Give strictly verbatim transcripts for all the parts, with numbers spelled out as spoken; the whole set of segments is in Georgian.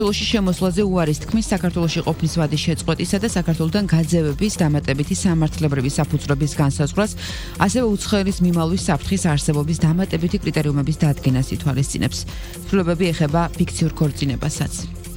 საქართველოში შემოსვლაზე უარის თქმის საქართველოში ყოფნის ვადის შეწყვეტისა და საქართველოდან გაძევების დამატებითი სამართლებრივი საფუძვლების განსაზღვრას, ასევე უცხოელის მიმალვის საფრთხის არსებობის დამატებითი კრიტერიუმების დადგენას ითვალისწინებს. ცვლილებები ეხება ფიქციურ ქორწინებასაც.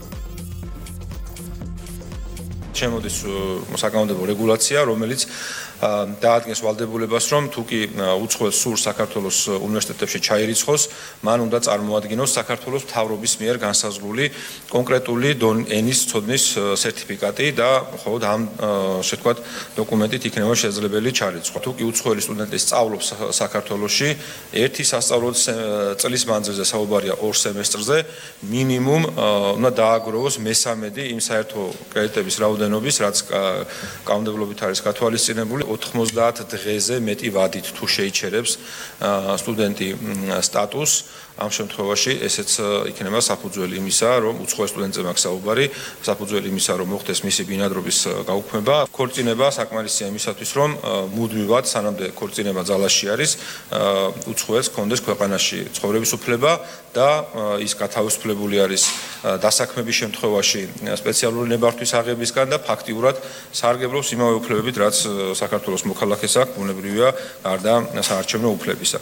შემოდის საკანონმდებლო რეგულაცია, რომელიც დაადგენს ვალდებულებას, რომ თუ კი უცხოელს სურს საქართველოს უნივერსიტეტებში ჩაირიცხოს, მან უნდა წარმოადგინოს საქართველოს მთავრობის მიერ განსაზღვრული კონკრეტული ენის ცოდნის სერტიფიკატი და მხოლოდ ამ შეთქვათ დოკუმენტით იქნება შესაძლებელი ჩარიცხვა. თუ კი უცხოელი სტუდენტი სწავლობს საქართველოში, ერთი სასწავლო წლის მანძილზე საუბარია ორ სემესტრზე, მინიმუმ უნდა დააგროვოს მესამედი იმ საერთო კრედიტების რაოდენობის, რაც კანონმდებლობით არის გათვალისწინებული. ოთხმოცდაათ დღეზე მეტი ვადით თუ შეიჩერებს სტუდენტი სტატუსს, ამ შემთხვევაში ესეც იქნება საფუძველი იმისა, რომ უცხოელ სტუდენტზე მაქვს საუბარი, საფუძველი იმისა, რომ მოხდეს მისი ბინადრობის გაუქმება. ქორწინება საკმარისია იმისათვის, რომ მუდმივად, სანამდე ქორწინება ძალაში არის, უცხოელს ჰქონდეს ქვეყანაში ცხოვრების უფლება და ის გათავისუფლებული არის დასაქმების შემთხვევაში სპეციალური ნებართვის აღებისგან და ფაქტიურად სარგებლობს იმავე უფლებებით, რაც საქართველოს მოქალაქეს აქვს, ბუნებრივია, გარდა საარჩევნო უფლებისა.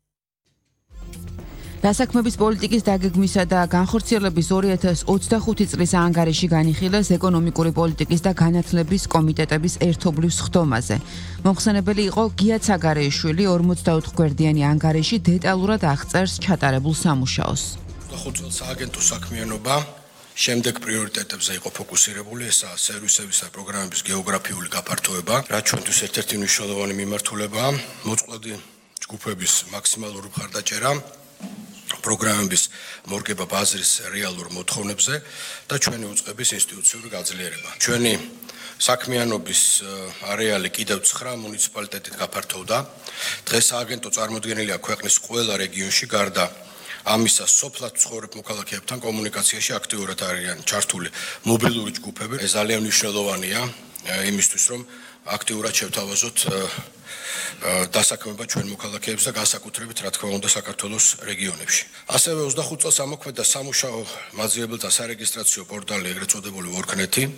დასაქმების პოლიტიკის დაგეგმვისა და განხორციელების ორი ათას ოცდახუთი წლის ანგარიში განიხილეს ეკონომიკური პოლიტიკის და განათლების კომიტეტების ერთობლივ სხდომაზე. მომხსენებელი იყო გია ცაგარეიშვილი ორმოცდაოთხ გვერდიანი ანგარიში დეტალურად აღწერს ჩატარებულ სამუშაოს. ოცდახუთ წელს სააგენტო საქმიანობა შემდეგ პრიორიტეტებზე იყო ფოკუსირებული, ესაა სერვისების და პროგრამების გეოგრაფიული გაფართოება, რაც ჩვენთვის ერთ-ერთი მნიშვნელოვანი მიმართულებაა, მოწყვლადი ჯგუფების მაქსიმალური მხარდაჭერა, პროგრამების მორგება ბაზრის რეალურ მოთხოვნებზე და ჩვენი უწყების ინსტიტუციური გაძლიერება. ჩვენი საქმიანობის არეალი კიდევ ცხრა მუნიციპალიტეტით გაფართოვდა. დღეს სააგენტო წარმოდგენილია ქვეყნის ყველა რეგიონში, გარდა ამისა სოფლად ცხოვრებ მოქალაქეებთან კომუნიკაციაში აქტიურად არიან ჩართული მობილური ჯგუფები. ეს ძალიან მნიშვნელოვანია იმისთვის, რომ აქტიურად შევთავაზოთ დასაქმება ჩვენ მოქალაქეებს და განსაკუთრებით რა თქმა უნდა საქართველოს რეგიონებში. ასევე ოცდახუთ წელს ამოქმედა სამუშაო მაძიებელთა სარეგისტრაციო პორტალი, ეგრეთ წოდებული ვორქნეთი.